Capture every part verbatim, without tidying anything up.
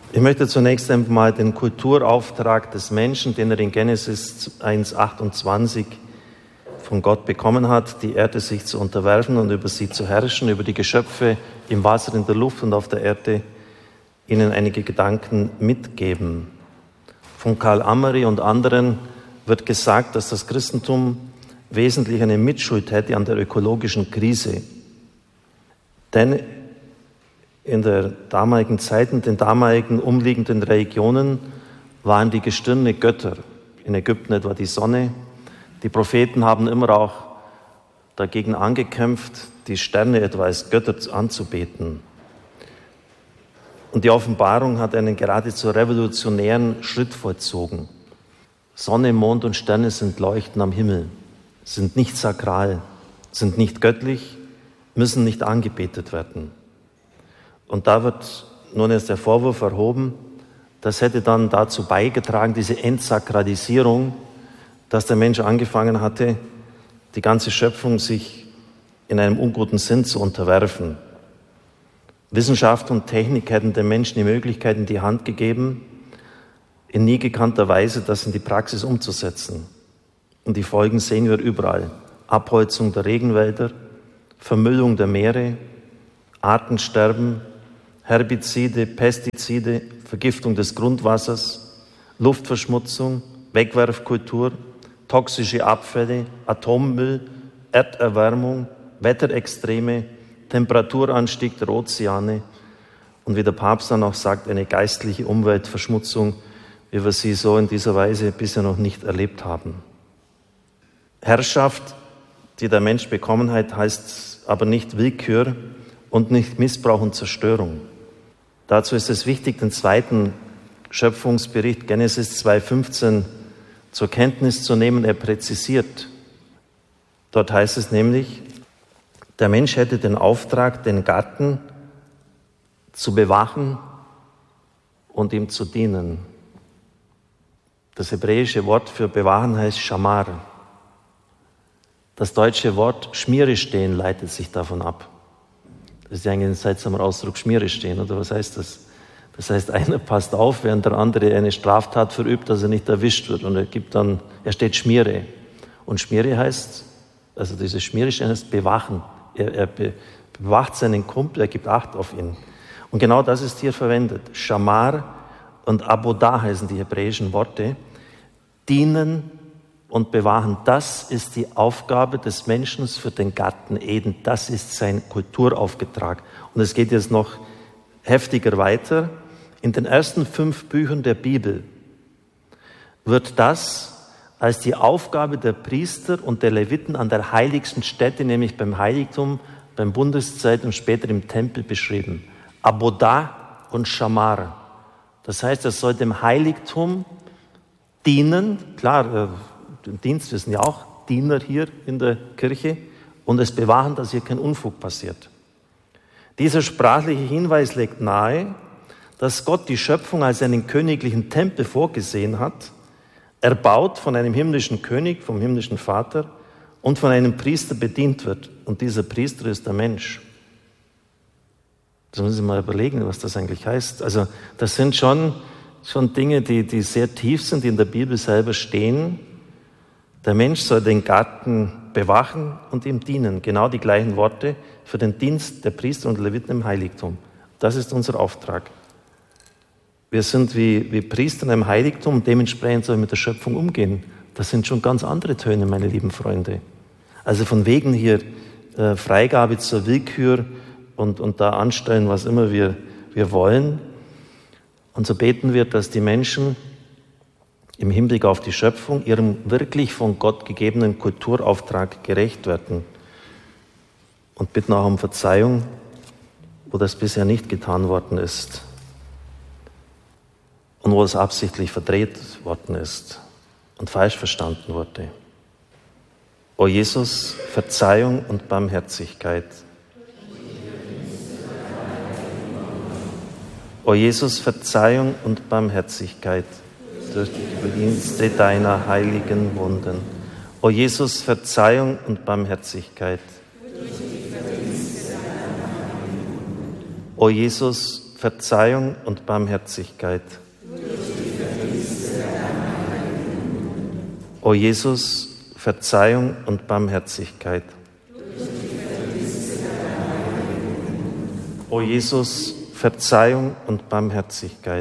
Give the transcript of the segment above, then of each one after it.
Ich möchte zunächst einmal den Kulturauftrag des Menschen, den er in Genesis eins achtundzwanzig von Gott bekommen hat, die Erde sich zu unterwerfen und über sie zu herrschen, über die Geschöpfe im Wasser, in der Luft und auf der Erde, Ihnen einige Gedanken mitgeben. Von Karl Ameri und anderen wird gesagt, dass das Christentum wesentlich eine Mitschuld hätte an der ökologischen Krise. Denn in der damaligen Zeit, in den damaligen umliegenden Regionen waren die Gestirne Götter. In Ägypten etwa die Sonne. Die Propheten haben immer auch dagegen angekämpft, die Sterne etwa als Götter anzubeten. Und die Offenbarung hat einen geradezu revolutionären Schritt vollzogen. Sonne, Mond und Sterne sind Leuchten am Himmel, sind nicht sakral, sind nicht göttlich, müssen nicht angebetet werden. Und da wird nun erst der Vorwurf erhoben, das hätte dann dazu beigetragen, diese Entsakralisierung, dass der Mensch angefangen hatte, die ganze Schöpfung sich in einem unguten Sinn zu unterwerfen. Wissenschaft und Technik hätten dem Menschen die Möglichkeit in die Hand gegeben, in nie gekannter Weise das in die Praxis umzusetzen. Und die Folgen sehen wir überall. Abholzung der Regenwälder, Vermüllung der Meere, Artensterben, Herbizide, Pestizide, Vergiftung des Grundwassers, Luftverschmutzung, Wegwerfkultur, toxische Abfälle, Atommüll, Erderwärmung, Wetterextreme, Temperaturanstieg der Ozeane und wie der Papst dann auch sagt, eine geistliche Umweltverschmutzung, wie wir sie so in dieser Weise bisher noch nicht erlebt haben. Herrschaft, die der Mensch bekommen hat, heißt aber nicht Willkür und nicht Missbrauch und Zerstörung. Dazu ist es wichtig, den zweiten Schöpfungsbericht Genesis zwei fünfzehn zur Kenntnis zu nehmen. Er präzisiert. Dort heißt es nämlich, der Mensch hätte den Auftrag, den Garten zu bewachen und ihm zu dienen. Das hebräische Wort für bewachen heißt Shamar. Das deutsche Wort Schmiere stehen leitet sich davon ab. Das ist ja eigentlich ein seltsamer Ausdruck, Schmiere stehen, oder was heißt das? Das heißt, einer passt auf, während der andere eine Straftat verübt, dass er nicht erwischt wird. Und er gibt dann, er steht Schmiere. Und Schmiere heißt, also dieses Schmiere stehen heißt bewachen. Er, er be, bewacht seinen Kumpel, er gibt Acht auf ihn. Und genau das ist hier verwendet. Shamar und Abodah heißen die hebräischen Worte. Dienen und bewahren. Das ist die Aufgabe des Menschen für den Garten Eden. Das ist sein Kulturauftrag. Und es geht jetzt noch heftiger weiter. In den ersten fünf Büchern der Bibel wird das als die Aufgabe der Priester und der Leviten an der heiligsten Stätte, nämlich beim Heiligtum, beim Bundeszelt und später im Tempel beschrieben. Abodah und Shamar. Das heißt, er soll dem Heiligtum dienen, klar, im Dienst, wir sind ja auch Diener hier in der Kirche, und es bewahren, dass hier kein Unfug passiert. Dieser sprachliche Hinweis legt nahe, dass Gott die Schöpfung als einen königlichen Tempel vorgesehen hat, erbaut von einem himmlischen König, vom himmlischen Vater, und von einem Priester bedient wird. Und dieser Priester ist der Mensch. Das müssen Sie mal überlegen, was das eigentlich heißt. Also das sind schon, schon Dinge, die, die sehr tief sind, die in der Bibel selber stehen. Der Mensch soll den Garten bewachen und ihm dienen. Genau die gleichen Worte für den Dienst der Priester und Leviten im Heiligtum. Das ist unser Auftrag. Wir sind wie, wie Priester in einem Heiligtum und dementsprechend sollen wir mit der Schöpfung umgehen. Das sind schon ganz andere Töne, meine lieben Freunde. Also von wegen hier äh, Freigabe zur Willkür und, und da anstellen, was immer wir, wir wollen. Und so beten wir, dass die Menschen im Hinblick auf die Schöpfung ihrem wirklich von Gott gegebenen Kulturauftrag gerecht werden. Und bitten auch um Verzeihung, wo das bisher nicht getan worden ist. Und wo es absichtlich verdreht worden ist und falsch verstanden wurde. O Jesus, Verzeihung und Barmherzigkeit. O Jesus, Verzeihung und Barmherzigkeit durch die Verdienste deiner heiligen Wunden. O Jesus, Verzeihung und Barmherzigkeit. O Jesus, Verzeihung und Barmherzigkeit. O Jesus, Verzeihung und Barmherzigkeit. O Jesus, Verzeihung und Barmherzigkeit.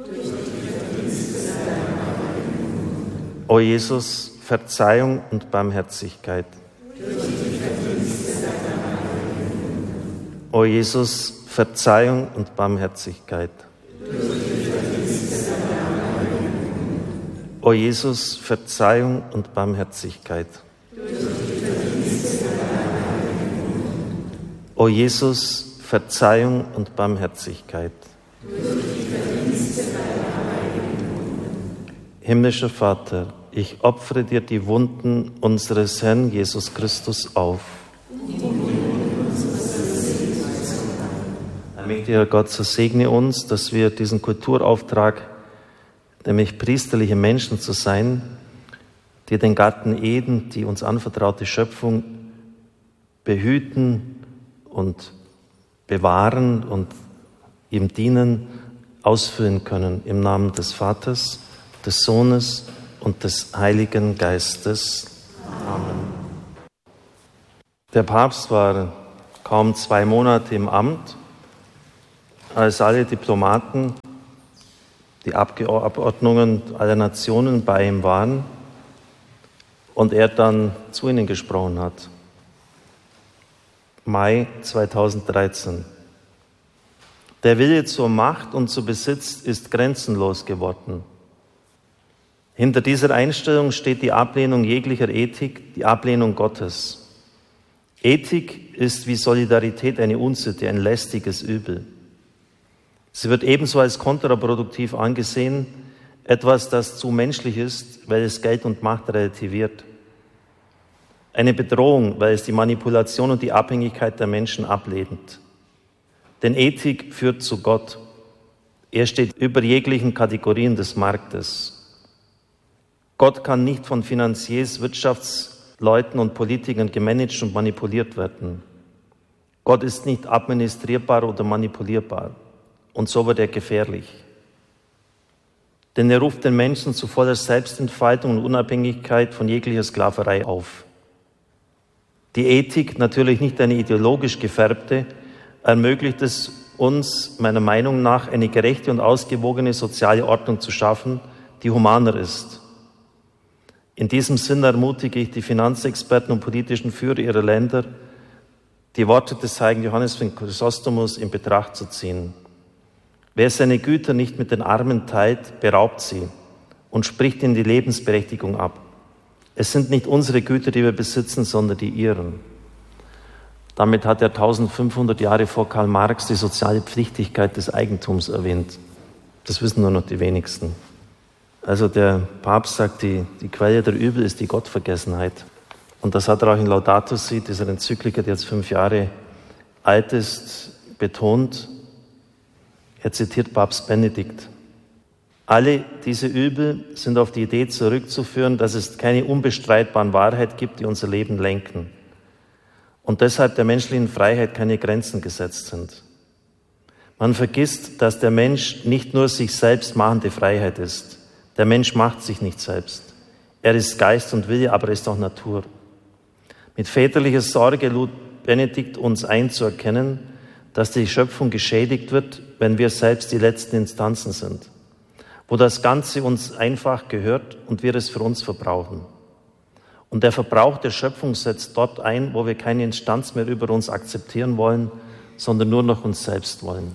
O Jesus, Verzeihung und Barmherzigkeit. O Jesus, Verzeihung und Barmherzigkeit. O Jesus, Verzeihung und Barmherzigkeit. O Jesus, Verzeihung und Barmherzigkeit. Himmlischer Vater, ich opfere dir die Wunden unseres Herrn Jesus Christus auf. Allmächtiger Gott, so segne uns, dass wir diesen Kulturauftrag, nämlich priesterliche Menschen zu sein, die den Garten Eden, die uns anvertraute Schöpfung, behüten und bewahren und ihm dienen, ausführen können. Im Namen des Vaters, des Sohnes und des Heiligen Geistes. Amen. Der Papst war kaum zwei Monate im Amt, als alle Diplomaten, die Abgeordneten aller Nationen bei ihm waren und er dann zu ihnen gesprochen hat. Mai zweitausenddreizehn. Der Wille zur Macht und zu Besitz ist grenzenlos geworden. Hinter dieser Einstellung steht die Ablehnung jeglicher Ethik, die Ablehnung Gottes. Ethik ist wie Solidarität eine Unsitte, ein lästiges Übel. Sie wird ebenso als kontraproduktiv angesehen, etwas, das zu menschlich ist, weil es Geld und Macht relativiert. Eine Bedrohung, weil es die Manipulation und die Abhängigkeit der Menschen ablehnt. Denn Ethik führt zu Gott. Er steht über jeglichen Kategorien des Marktes. Gott kann nicht von Finanziers, Wirtschaftsleuten und Politikern gemanagt und manipuliert werden. Gott ist nicht administrierbar oder manipulierbar. Und so wird er gefährlich. Denn er ruft den Menschen zu voller Selbstentfaltung und Unabhängigkeit von jeglicher Sklaverei auf. Die Ethik, natürlich nicht eine ideologisch gefärbte, ermöglicht es uns, meiner Meinung nach, eine gerechte und ausgewogene soziale Ordnung zu schaffen, die humaner ist. In diesem Sinn ermutige ich die Finanzexperten und politischen Führer ihrer Länder, die Worte des heiligen Johannes von Chrysostomus in Betracht zu ziehen. Wer seine Güter nicht mit den Armen teilt, beraubt sie und spricht ihnen die Lebensberechtigung ab. Es sind nicht unsere Güter, die wir besitzen, sondern die ihren. Damit hat er eintausendfünfhundert Jahre vor Karl Marx die soziale Pflichtigkeit des Eigentums erwähnt. Das wissen nur noch die wenigsten. Also der Papst sagt, die, die Quelle der Übel ist die Gottvergessenheit. Und das hat er auch in Laudato Si, dieser Enzyklika, die jetzt fünf Jahre alt ist, betont. Er zitiert Papst Benedikt. Alle diese Übel sind auf die Idee zurückzuführen, dass es keine unbestreitbaren Wahrheit gibt, die unser Leben lenken. Und deshalb der menschlichen Freiheit keine Grenzen gesetzt sind. Man vergisst, dass der Mensch nicht nur sich selbst machende Freiheit ist. Der Mensch macht sich nicht selbst. Er ist Geist und Wille, aber er ist auch Natur. Mit väterlicher Sorge lud Benedikt uns ein zu erkennen, dass die Schöpfung geschädigt wird, wenn wir selbst die letzten Instanzen sind, wo das Ganze uns einfach gehört und wir es für uns verbrauchen. Und der Verbrauch der Schöpfung setzt dort ein, wo wir keine Instanz mehr über uns akzeptieren wollen, sondern nur noch uns selbst wollen.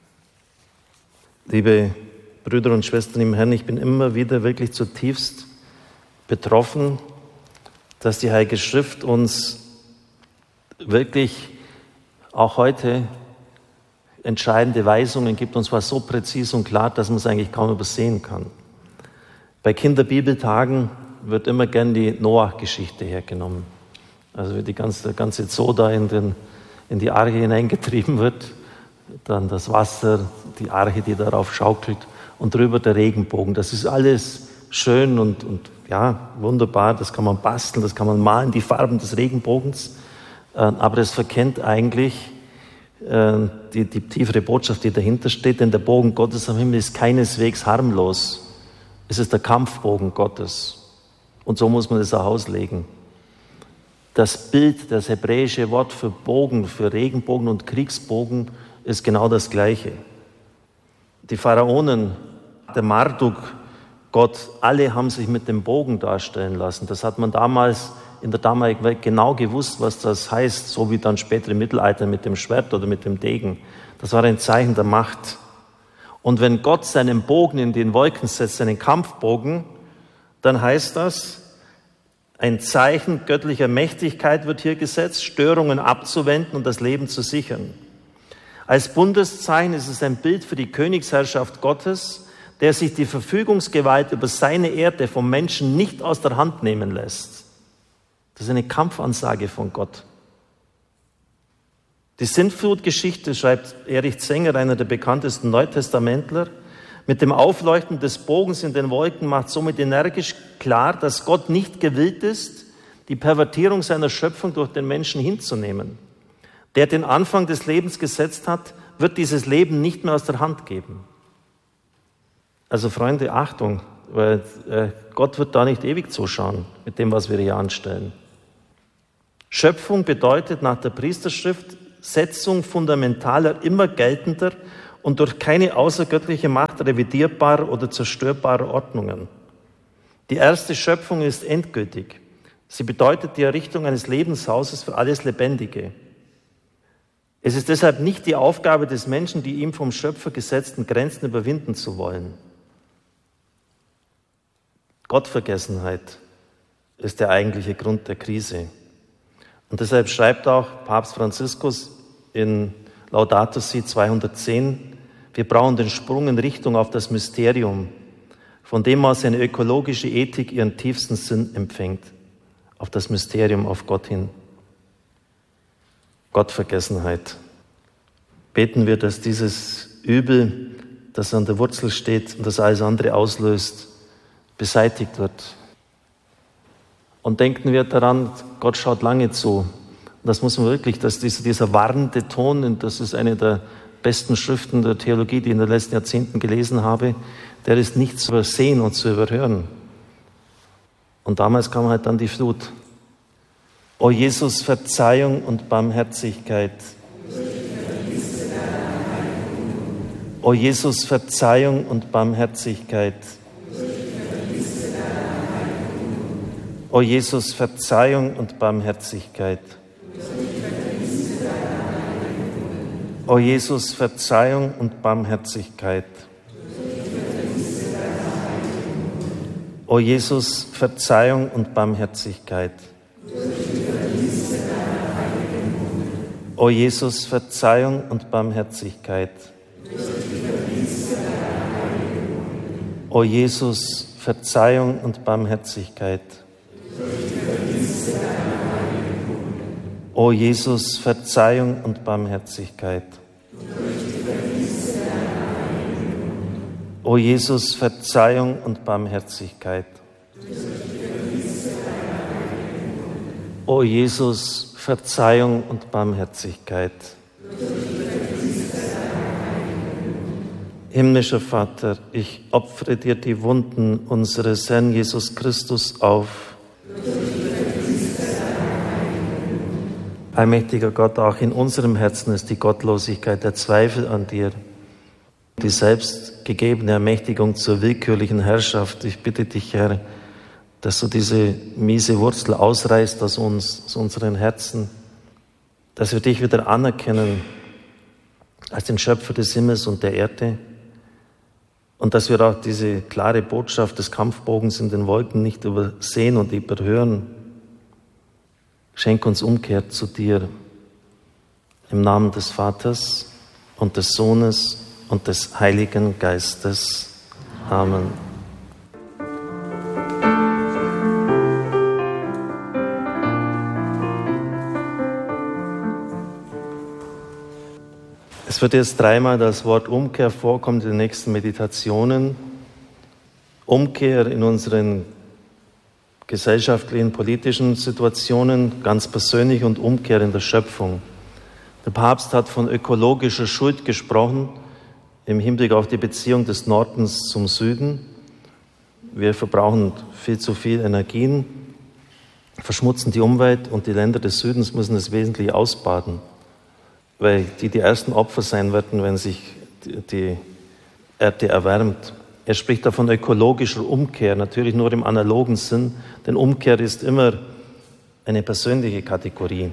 Liebe Brüder und Schwestern im Herrn, ich bin immer wieder wirklich zutiefst betroffen, dass die Heilige Schrift uns wirklich auch heute entscheidende Weisungen gibt, und zwar so präzise und klar, dass man es eigentlich kaum übersehen kann. Bei Kinderbibeltagen wird immer gern die Noach-Geschichte hergenommen. Also wie die ganze, der ganze Zoo da in, den, in die Arche hineingetrieben wird, dann das Wasser, die Arche, die darauf schaukelt und drüber der Regenbogen. Das ist alles schön und, und ja, wunderbar, das kann man basteln, das kann man malen, die Farben des Regenbogens, aber es verkennt eigentlich äh, die, die tiefere Botschaft, die dahinter steht, denn der Bogen Gottes am Himmel ist keineswegs harmlos. Es ist der Kampfbogen Gottes. Und so muss man es auch auslegen. Das Bild, das hebräische Wort für Bogen, für Regenbogen und Kriegsbogen ist genau das Gleiche. Die Pharaonen, der Marduk, Gott, alle haben sich mit dem Bogen darstellen lassen. Das hat man damals in der damaligen Welt genau gewusst, was das heißt, so wie dann später im Mittelalter mit dem Schwert oder mit dem Degen. Das war ein Zeichen der Macht. Und wenn Gott seinen Bogen in den Wolken setzt, seinen Kampfbogen, dann heißt das, ein Zeichen göttlicher Mächtigkeit wird hier gesetzt, Störungen abzuwenden und das Leben zu sichern. Als Bundeszeichen ist es ein Bild für die Königsherrschaft Gottes, der sich die Verfügungsgewalt über seine Erde vom Menschen nicht aus der Hand nehmen lässt. Das ist eine Kampfansage von Gott. Die Sintflutgeschichte, schreibt Erich Zenger, einer der bekanntesten Neutestamentler, mit dem Aufleuchten des Bogens in den Wolken macht somit energisch klar, dass Gott nicht gewillt ist, die Pervertierung seiner Schöpfung durch den Menschen hinzunehmen. Der den Anfang des Lebens gesetzt hat, wird dieses Leben nicht mehr aus der Hand geben. Also Freunde, Achtung, weil äh, Gott wird da nicht ewig zuschauen mit dem, was wir hier anstellen. Schöpfung bedeutet nach der Priesterschrift Setzung fundamentaler, immer geltender und durch keine außergöttliche Macht revidierbarer oder zerstörbarer Ordnungen. Die erste Schöpfung ist endgültig. Sie bedeutet die Errichtung eines Lebenshauses für alles Lebendige. Es ist deshalb nicht die Aufgabe des Menschen, die ihm vom Schöpfer gesetzten Grenzen überwinden zu wollen. Gottvergessenheit ist der eigentliche Grund der Krise. Und deshalb schreibt auch Papst Franziskus in Laudato Si zweihundertzehn, wir brauchen den Sprung in Richtung auf das Mysterium, von dem aus eine ökologische Ethik ihren tiefsten Sinn empfängt, auf das Mysterium, auf Gott hin. Gottvergessenheit. Beten wir, dass dieses Übel, das an der Wurzel steht und das alles andere auslöst, beseitigt wird. Und denken wir daran, Gott schaut lange zu. Und das muss man wirklich, dass dieser, dieser warnende Ton, und das ist eine der besten Schriften der Theologie, die ich in den letzten Jahrzehnten gelesen habe, der ist nicht zu übersehen und zu überhören. Und damals kam halt dann die Flut. O Jesus, Verzeihung und Barmherzigkeit. O Jesus, Verzeihung und Barmherzigkeit. O Jesus, Verzeihung und Barmherzigkeit. O Jesus, Verzeihung und Barmherzigkeit. O Jesus, Verzeihung und Barmherzigkeit. O Jesus, Verzeihung und Barmherzigkeit. O Jesus, Verzeihung und Barmherzigkeit. O Jesus, Verzeihung und Barmherzigkeit. O Jesus, Verzeihung und Barmherzigkeit. O Jesus, Verzeihung und Barmherzigkeit. Himmlischer Vater, ich opfere dir die Wunden unseres Herrn Jesus Christus auf. Allmächtiger Gott, auch in unserem Herzen ist die Gottlosigkeit, der Zweifel an dir, die selbst gegebene Ermächtigung zur willkürlichen Herrschaft. Ich bitte dich, Herr, dass du diese miese Wurzel ausreißt aus uns, aus unseren Herzen, dass wir dich wieder anerkennen als den Schöpfer des Himmels und der Erde und dass wir auch diese klare Botschaft des Kampfbogens in den Wolken nicht übersehen und überhören. Schenk uns Umkehr zu dir, im Namen des Vaters und des Sohnes und des Heiligen Geistes. Amen. Es wird jetzt dreimal das Wort Umkehr vorkommen in den nächsten Meditationen. Umkehr in unseren gesellschaftlichen, politischen Situationen, ganz persönlich, und Umkehr in der Schöpfung. Der Papst hat von ökologischer Schuld gesprochen im Hinblick auf die Beziehung des Nordens zum Süden. Wir verbrauchen viel zu viel Energien, verschmutzen die Umwelt und die Länder des Südens müssen es wesentlich ausbaden, weil die die ersten Opfer sein werden, wenn sich die Erde erwärmt. Er spricht davon ökologischer Umkehr, natürlich nur im analogen Sinn, denn Umkehr ist immer eine persönliche Kategorie.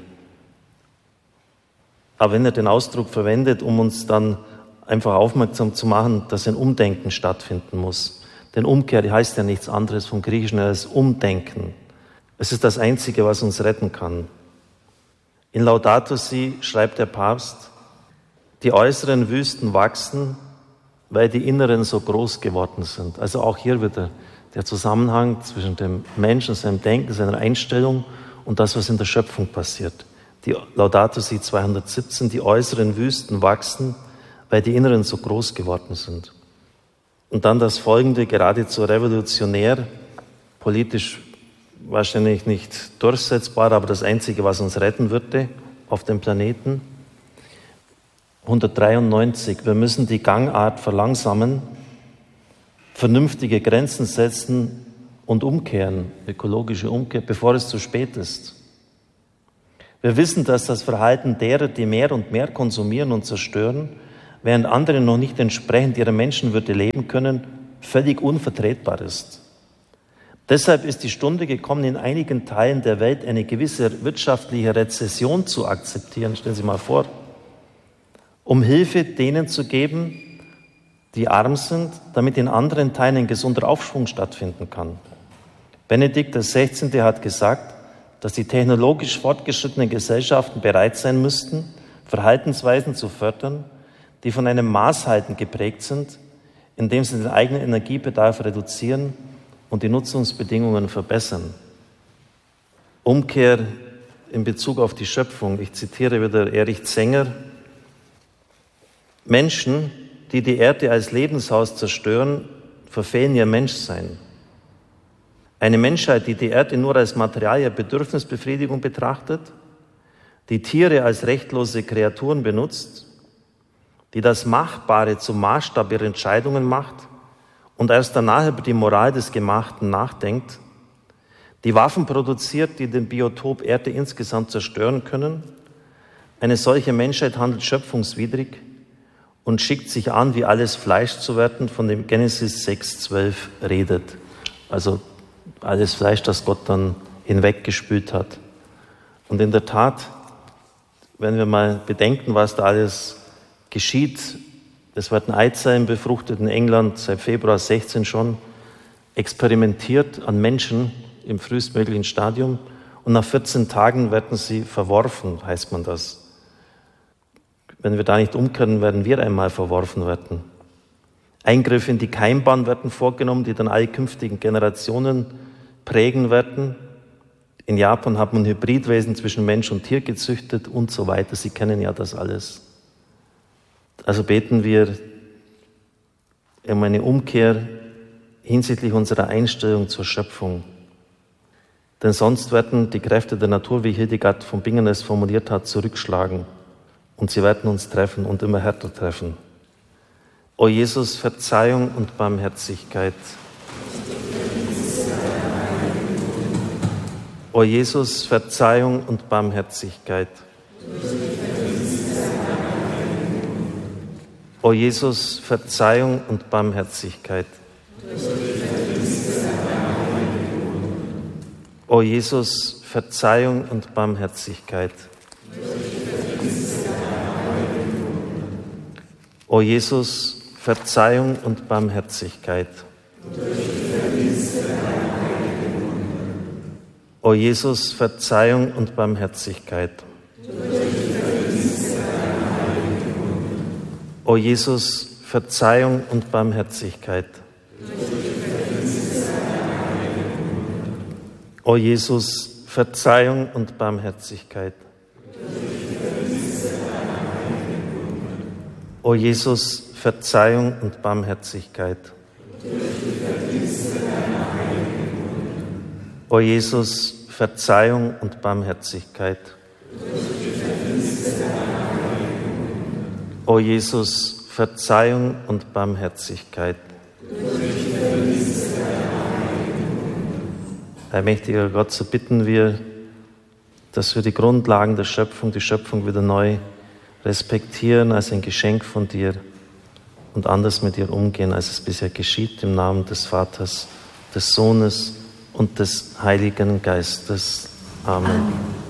Aber wenn er den Ausdruck verwendet, um uns dann einfach aufmerksam zu machen, dass ein Umdenken stattfinden muss. Denn Umkehr heißt ja nichts anderes vom Griechischen als Umdenken. Es ist das Einzige, was uns retten kann. In Laudato Si schreibt der Papst, die äußeren Wüsten wachsen, weil die inneren so groß geworden sind. Also auch hier wieder der Zusammenhang zwischen dem Menschen, seinem Denken, seiner Einstellung und das, was in der Schöpfung passiert. Die Laudato Si zweihundertsiebzehn, die äußeren Wüsten wachsen, weil die inneren so groß geworden sind. Und dann das Folgende, geradezu revolutionär, politisch wahrscheinlich nicht durchsetzbar, aber das Einzige, was uns retten würde auf dem Planeten. hundertdreiundneunzig, wir müssen die Gangart verlangsamen, vernünftige Grenzen setzen und umkehren, ökologische Umkehr, bevor es zu spät ist. Wir wissen, dass das Verhalten derer, die mehr und mehr konsumieren und zerstören, während andere noch nicht entsprechend ihrer Menschenwürde leben können, völlig unvertretbar ist. Deshalb ist die Stunde gekommen, in einigen Teilen der Welt eine gewisse wirtschaftliche Rezession zu akzeptieren. Stellen Sie mal vor, um Hilfe denen zu geben, die arm sind, damit in anderen Teilen ein gesunder Aufschwung stattfinden kann. Benedikt der Sechzehnte hat gesagt, dass die technologisch fortgeschrittenen Gesellschaften bereit sein müssten, Verhaltensweisen zu fördern, die von einem Maßhalten geprägt sind, indem sie den eigenen Energiebedarf reduzieren und die Nutzungsbedingungen verbessern. Umkehr in Bezug auf die Schöpfung. Ich zitiere wieder Erich Zenger. Menschen, die die Erde als Lebenshaus zerstören, verfehlen ihr Menschsein. Eine Menschheit, die die Erde nur als Material ihrer Bedürfnisbefriedigung betrachtet, die Tiere als rechtlose Kreaturen benutzt, die das Machbare zum Maßstab ihrer Entscheidungen macht und erst danach über die Moral des Gemachten nachdenkt, die Waffen produziert, die den Biotop Erde insgesamt zerstören können. Eine solche Menschheit handelt schöpfungswidrig und schickt sich an, wie alles Fleisch zu werden, von dem Genesis sechs zwölf redet. Also alles Fleisch, das Gott dann hinweggespült hat. Und in der Tat, wenn wir mal bedenken, was da alles geschieht, es werden Eizellen befruchtet in England seit Februar sechzehn schon, experimentiert an Menschen im frühestmöglichen Stadium und nach vierzehn Tagen werden sie verworfen, heißt man das. Wenn wir da nicht umkehren, werden wir einmal verworfen werden. Eingriffe in die Keimbahn werden vorgenommen, die dann alle künftigen Generationen prägen werden. In Japan hat man Hybridwesen zwischen Mensch und Tier gezüchtet und so weiter. Sie kennen ja das alles. Also beten wir um eine Umkehr hinsichtlich unserer Einstellung zur Schöpfung. Denn sonst werden die Kräfte der Natur, wie Hildegard von Bingen es formuliert hat, zurückschlagen. Und sie werden uns treffen und immer härter treffen. O Jesus, Verzeihung und Barmherzigkeit. O Jesus, Verzeihung und Barmherzigkeit. O Jesus, Verzeihung und Barmherzigkeit. O Jesus, Verzeihung und Barmherzigkeit. O Jesus, Verzeihung und Barmherzigkeit. O Jesus, Verzeihung und Barmherzigkeit. O Jesus, Verzeihung und Barmherzigkeit. O Jesus, Verzeihung und Barmherzigkeit. O Jesus, Verzeihung und Barmherzigkeit. O Jesus, Verzeihung und Barmherzigkeit. O Jesus, Verzeihung und Barmherzigkeit. Allmächtiger Gott, so bitten wir, dass wir die Grundlagen der Schöpfung, die Schöpfung wieder neu respektieren als ein Geschenk von dir und anders mit dir umgehen, als es bisher geschieht, im Namen des Vaters, des Sohnes und des Heiligen Geistes. Amen. Amen.